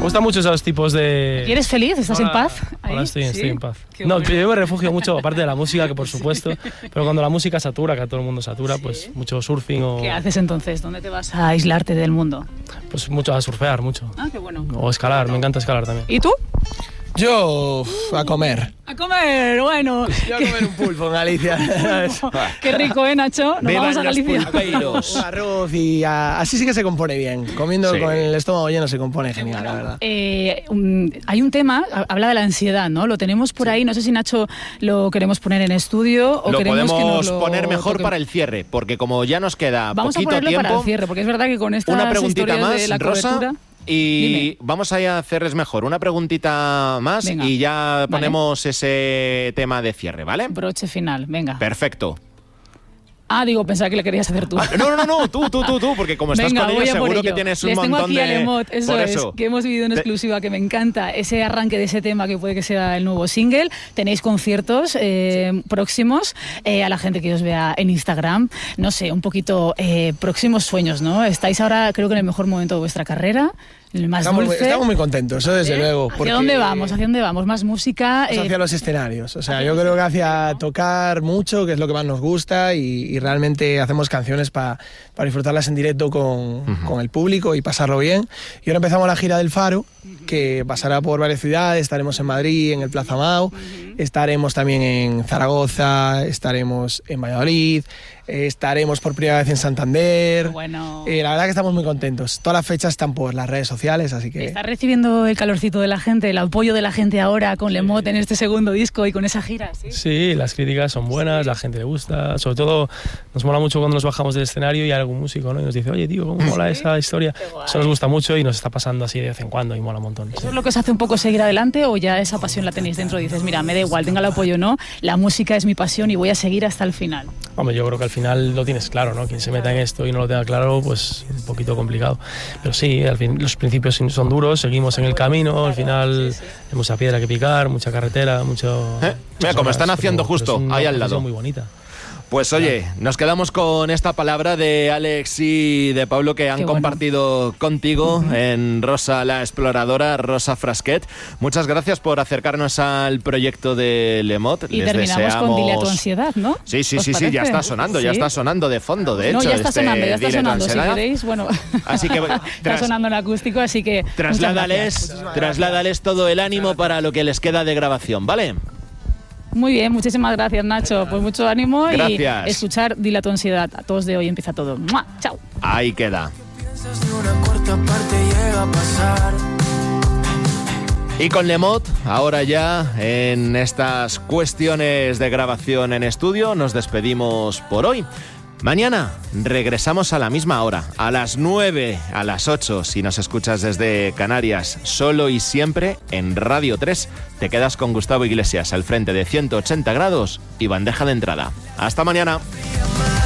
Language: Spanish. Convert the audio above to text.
gustan mucho esos tipos de... ¿Y eres feliz? ¿Estás en paz? Ahora estoy en paz. Qué No, bueno. yo me refugio mucho, aparte de la música, que por supuesto, pero cuando la música satura, que a todo el mundo satura, pues mucho surfing o... ¿Qué haces entonces? ¿Dónde te vas a aislarte del mundo? Pues mucho a surfear, mucho. Ah, qué bueno. O escalar, me encanta escalar también. ¿Y tú? Yo a comer. A comer, bueno. Yo a comer un pulpo en Galicia. Qué rico, Nacho? Nos vamos a Galicia. Un arroz y así sí que se compone bien. Comiendo con el estómago lleno se compone genial, la verdad. Hay un tema, habla de la ansiedad, ¿no? Lo tenemos por ahí, no sé si Nacho lo queremos poner en estudio o lo queremos que podemos nos lo poner mejor toque. para el cierre, porque como ya nos queda Vamos poquito a ponerlo tiempo, para el cierre, porque es verdad que con estas una preguntita historias más, de la Rosa, cobertura... y Dime. vamos a hacerles mejor. Una preguntita más. Venga. Y ya Vale. ponemos ese tema de cierre, ¿vale? Broche final, venga. Perfecto. Ah, digo, pensaba que le querías hacer tú. No, tú, porque como estás Venga, con voy ellos a por seguro que ello. tienes un Les tengo montón aquí a de... Lemot, eso Por es, que hemos vivido en exclusiva, que me encanta ese arranque de ese tema que puede que sea el nuevo single. Tenéis conciertos próximos, a la gente que os vea en Instagram, no sé, un poquito próximos sueños, ¿no? Estáis ahora, creo que en el mejor momento de vuestra carrera, el más dulce. Estamos muy contentos, eso desde luego. ¿Hacia dónde vamos? ¿Hacia dónde vamos? ¿Más música? Pues hacia los escenarios. O sea, yo creo que hacia tocar mucho, que es lo que más nos gusta, y realmente hacemos canciones para disfrutarlas en directo con el público y pasarlo bien. Y ahora empezamos la gira del Faro, que pasará por varias ciudades. Estaremos en Madrid, en el Plaza Mao, estaremos también en Zaragoza, estaremos en Valladolid, estaremos por primera vez en Santander. Bueno. La verdad que estamos muy contentos. Todas las fechas están por las redes sociales, así que... ¿Estás recibiendo el calorcito de la gente, el apoyo de la gente ahora con Lemot en este segundo disco y con esa gira? Sí, las críticas son buenas, la gente le gusta. Sobre todo nos mola mucho cuando nos bajamos del escenario y hay algún músico, ¿no? Y nos dice, oye, tío, ¿cómo mola esa historia? Eso nos gusta mucho y nos está pasando así de vez en cuando y mola un montón. ¿Eso es lo que os hace un poco seguir adelante o ya esa pasión la tenéis dentro y dices, mira, me da igual, tenga el apoyo o no, la música es mi pasión y voy a seguir hasta el final? Hombre, yo creo que al final lo tienes claro, ¿no? Quien se meta en esto y no lo tenga claro, pues un poquito complicado. Pero sí, al fin, los principios son duros, seguimos en el camino, al final hay mucha piedra que picar, mucha carretera, mucho... Mira, como están haciendo justo ahí al lado. Muy bonita. Pues oye, nos quedamos con esta palabra de Alex y de Pablo que han compartido contigo en Rosa la Exploradora, Rosa Frasquet. Muchas gracias por acercarnos al proyecto de Lemot. Y terminamos con Dile a tu ansiedad, ¿no? Sí, ya está sonando de fondo, de hecho. No, ya está sonando, si ansiedad. queréis, bueno. Así que está sonando en acústico, así que... Trasládales todo el ánimo para lo que les queda de grabación, ¿vale? Muy bien, muchísimas gracias, Nacho. Pues mucho ánimo. Gracias. Y escuchar Dile a tu ansiedad. A todos de hoy empieza todo. ¡Mua! Chao. Ahí queda. Y con Lemot, ahora ya en estas cuestiones de grabación en estudio, nos despedimos por hoy. Mañana regresamos a la misma hora, a las 9, a las 8, si nos escuchas desde Canarias, solo y siempre en Radio 3. Te quedas con Gustavo Iglesias al frente de 180 grados y bandeja de entrada. ¡Hasta mañana!